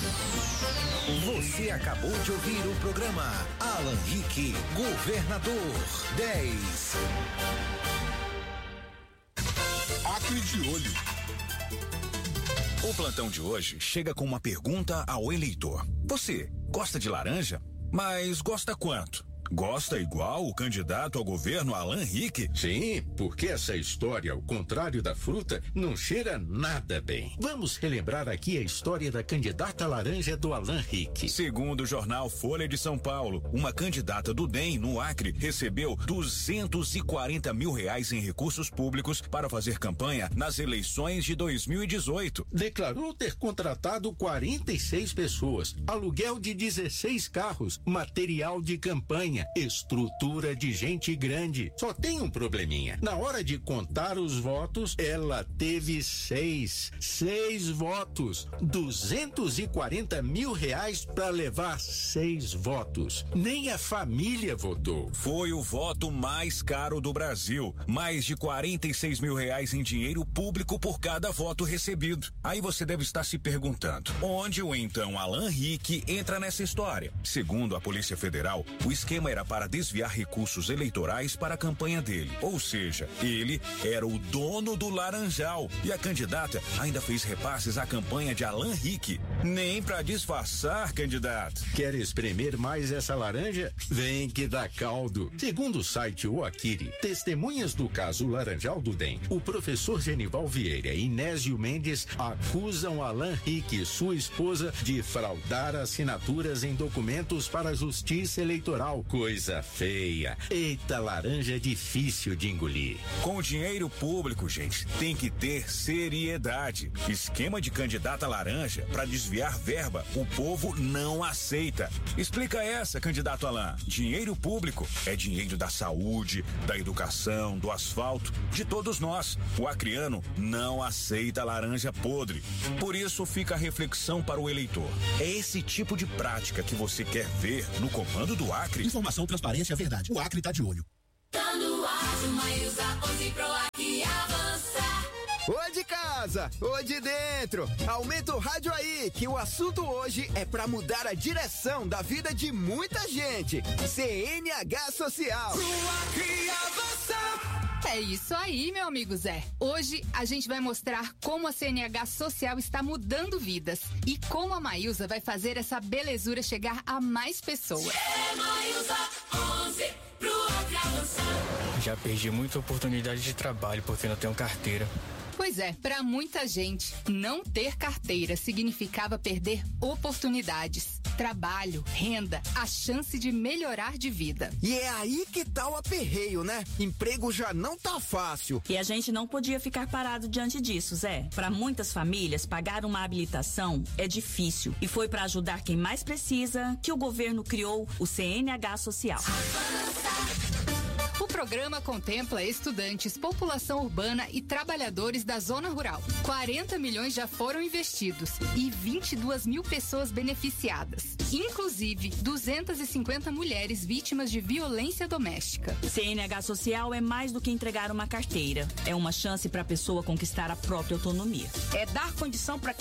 Você acabou de ouvir o programa Alan Rick, Governador 10. Acre de Olho. O plantão de hoje chega com uma pergunta ao eleitor. Você gosta de laranja? Mas gosta quanto? Gosta igual o candidato ao governo Alan Rick? Sim, porque essa história, ao contrário da fruta, não cheira nada bem. Vamos relembrar aqui a história da candidata laranja do Alan Rick. Segundo o jornal Folha de São Paulo, uma candidata do DEM no Acre recebeu R$240 mil em recursos públicos para fazer campanha nas eleições de 2018. Declarou ter contratado 46 pessoas, aluguel de 16 carros, material de campanha, estrutura de gente grande. Só tem um probleminha. Na hora de contar os votos, ela teve seis votos. R$240 mil para levar 6 votos. Nem a família votou. Foi o voto mais caro do Brasil. Mais de R$46 mil em dinheiro público por cada voto recebido. Aí você deve estar se perguntando, onde o então Alan Rick entra nessa história? Segundo a Polícia Federal, o esquema era para desviar recursos eleitorais para a campanha dele. Ou seja, ele era o dono do laranjal. E a candidata ainda fez repasses à campanha de Alan Rick. Nem para disfarçar, candidato. Quer espremer mais essa laranja? Vem que dá caldo. Segundo o site Oakiri, testemunhas do caso Laranjal do DEM, o professor Genival Vieira e Inésio Mendes acusam Alan Rick e sua esposa de fraudar assinaturas em documentos para a Justiça Eleitoral. Coisa feia. Eita, laranja difícil de engolir. Com o dinheiro público, gente, tem que ter seriedade. Esquema de candidata laranja para desviar verba, o povo não aceita. Explica essa, candidato Alan. Dinheiro público é dinheiro da saúde, da educação, do asfalto, de todos nós. O acreano não aceita laranja podre. Por isso fica a reflexão para o eleitor. É esse tipo de prática que você quer ver no comando do Acre? Informação, transparência, verdade. O Acre tá de olho. Tá no ar, Maísa, 11 pro aqui avançar. Ô de casa, ô de dentro, aumenta o rádio aí, que o assunto hoje é pra mudar a direção da vida de muita gente. CNH Social. Pro aqui avançar. É isso aí, meu amigo Zé. Hoje a gente vai mostrar como a CNH Social está mudando vidas e como a Maísa vai fazer essa belezura chegar a mais pessoas. Maísa, 11 pro aqui avançar. Já perdi muita oportunidade de trabalho porque não tenho carteira. Pois é, para muita gente, não ter carteira significava perder oportunidades, trabalho, renda, a chance de melhorar de vida. E é aí que tá o aperreio, né? Emprego já não tá fácil. E a gente não podia ficar parado diante disso, Zé. Para muitas famílias, pagar uma habilitação é difícil. E foi para ajudar quem mais precisa que o governo criou o CNH Social. O programa contempla estudantes, população urbana e trabalhadores da zona rural. 40 milhões já foram investidos e 22 mil pessoas beneficiadas. Inclusive, 250 mulheres vítimas de violência doméstica. CNH Social é mais do que entregar uma carteira. É uma chance para a pessoa conquistar a própria autonomia. É dar condição para